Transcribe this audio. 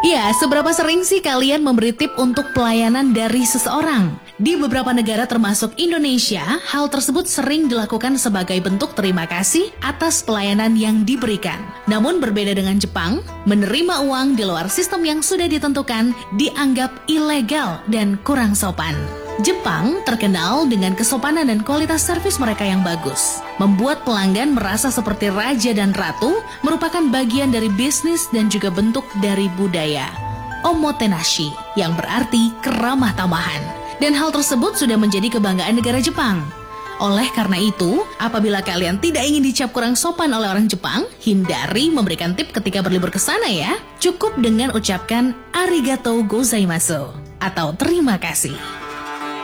Ya, seberapa sering sih kalian memberi tip untuk pelayanan dari seseorang? Di beberapa negara termasuk Indonesia, hal tersebut sering dilakukan sebagai bentuk terima kasih atas pelayanan yang diberikan. Namun berbeda dengan Jepang, menerima uang di luar sistem yang sudah ditentukan dianggap ilegal dan kurang sopan. Jepang terkenal dengan kesopanan dan kualitas servis mereka yang bagus. Membuat pelanggan merasa seperti raja dan ratu merupakan bagian dari bisnis dan juga bentuk dari budaya. Omotenashi, yang berarti keramah tamahan. Dan hal tersebut sudah menjadi kebanggaan negara Jepang. Oleh karena itu, apabila kalian tidak ingin dicap kurang sopan oleh orang Jepang, hindari memberikan tip ketika berlibur ke sana ya. Cukup dengan ucapkan arigatou gozaimasu atau terima kasih.